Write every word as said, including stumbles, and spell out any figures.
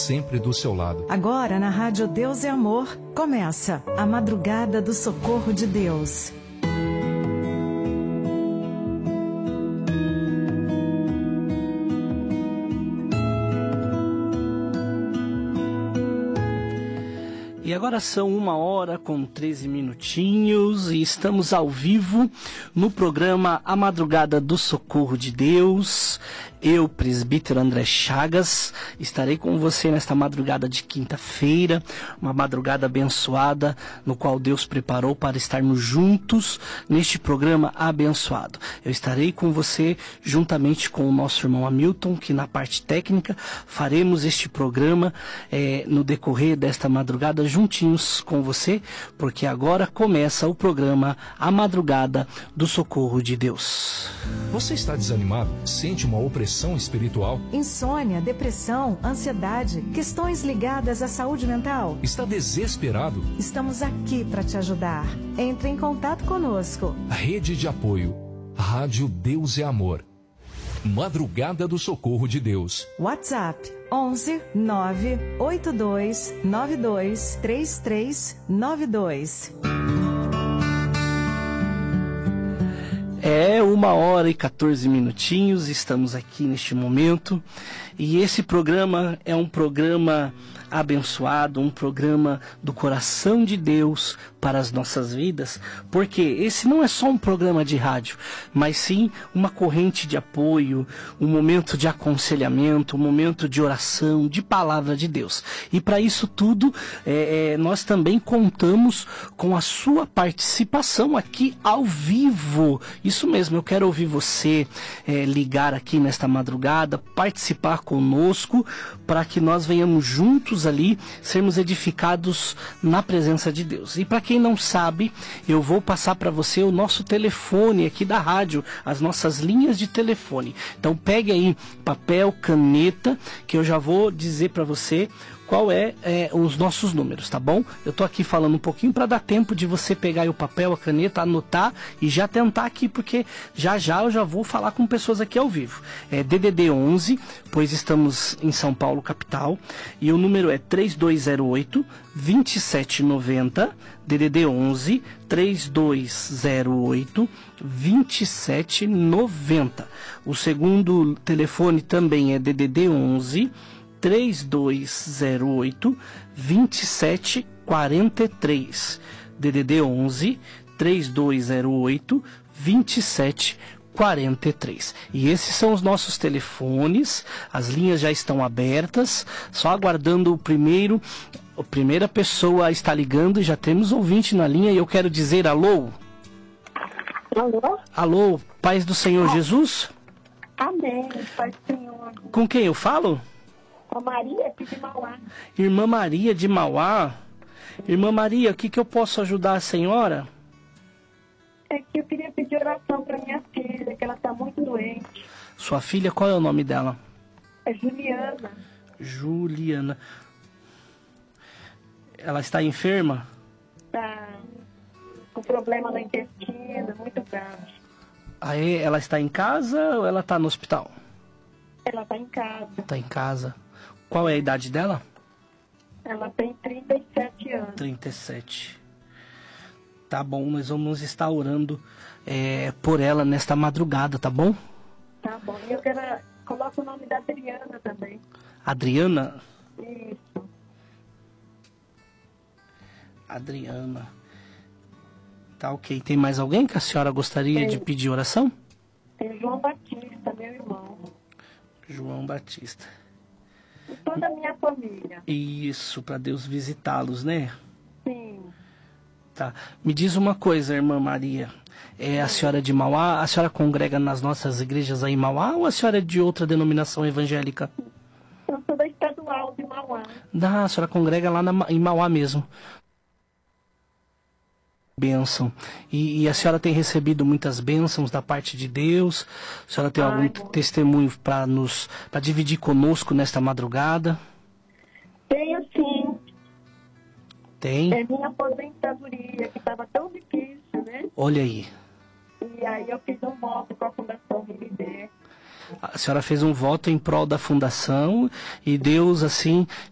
sempre do seu lado. Agora na Rádio Deus é Amor, começa a Madrugada do Socorro de Deus. E agora são uma hora com treze minutinhos e estamos ao vivo no programa A Madrugada do Socorro de Deus. Eu, presbítero André Chagas, estarei com você nesta madrugada de quinta-feira, uma madrugada abençoada, no qual Deus preparou para estarmos juntos neste programa abençoado. Eu estarei com você juntamente com o nosso irmão Hamilton, que na parte técnica faremos este programa é, no decorrer desta madrugada juntinhos com você, porque agora começa o programa A Madrugada do Socorro de Deus. Você está desanimado? Sente uma opressão espiritual? Insônia, depressão, ansiedade, questões ligadas à saúde mental? Está desesperado? Estamos aqui para te ajudar. Entre em contato conosco. Rede de apoio. Rádio Deus é Amor. Madrugada do Socorro de Deus. WhatsApp onze nove oito dois nove dois três três nove dois. É uma hora e quatorze minutinhos, estamos aqui neste momento e esse programa é um programa abençoado, um programa do coração de Deus para as nossas vidas, porque esse não é só um programa de rádio, mas sim uma corrente de apoio, um momento de aconselhamento, um momento de oração, de palavra de Deus. E para isso tudo, é, é, nós também contamos com a sua participação aqui ao vivo. Isso mesmo, eu quero ouvir você é, ligar aqui nesta madrugada, participar conosco, para que nós venhamos juntos ali, sermos edificados na presença de Deus. E para quem não sabe, eu vou passar para você o nosso telefone aqui da rádio, as nossas linhas de telefone. Então pegue aí papel, caneta, que eu já vou dizer para você qual é, é os nossos números, tá bom? Eu tô aqui falando um pouquinho para dar tempo de você pegar aí o papel, a caneta, anotar e já tentar aqui, porque já já eu já vou falar com pessoas aqui ao vivo. É D D D onze, pois estamos em São Paulo, capital, e o número é três dois zero oito, dois sete nove zero, D D D onze, três dois zero oito, dois sete nove zero. O segundo telefone também é D D D onze, três dois zero oito, dois sete quatro três. D D D onze, três dois zero oito, dois sete quatro três. E esses são os nossos telefones, as linhas já estão abertas, só aguardando o primeiro, a primeira pessoa está ligando e já temos ouvinte na linha e eu quero dizer alô. Alô? Alô, paz do Senhor Jesus? Amém, paz do Senhor. Com quem eu falo? Com a Maria aqui de Mauá. Irmã Maria de Mauá. Irmã Maria, o que, que eu posso ajudar a senhora? É que eu queria pedir oração para minha filha, que ela está muito doente. Sua filha, qual é o nome dela? É Juliana. Juliana. Ela está enferma? Está com problema no intestino, muito grave. Aí, ela está em casa ou ela está no hospital? Ela está em casa. Está em casa. Qual é a idade dela? Ela tem trinta e sete anos. trinta e sete. Tá bom, nós vamos estar orando é, por ela nesta madrugada, tá bom? Tá bom. E eu quero... Coloca o nome da Adriana também. Adriana? Isso. Adriana. Tá ok. Tem mais alguém que a senhora gostaria Tem. de pedir oração? Tem João Batista, meu irmão. João Batista. E toda a minha família. Isso, para Deus visitá-los, né? Sim. Tá. Me diz uma coisa, irmã Maria. É a senhora de Mauá? A senhora congrega nas nossas igrejas aí em Mauá ou a senhora é de outra denominação evangélica? Eu sou da estadual de Mauá. Não, a senhora congrega lá na, em Mauá mesmo. Bênção. E, e a senhora tem recebido muitas bênçãos da parte de Deus? A senhora tem Ai, algum bom. testemunho para nos para dividir conosco nesta madrugada? Tenho sim. Tem? É minha aposentadoria, que estava tão difícil, né? Olha aí. E aí eu fiz um voto com a Fundação R B. A senhora fez um voto em prol da fundação e Deus, assim,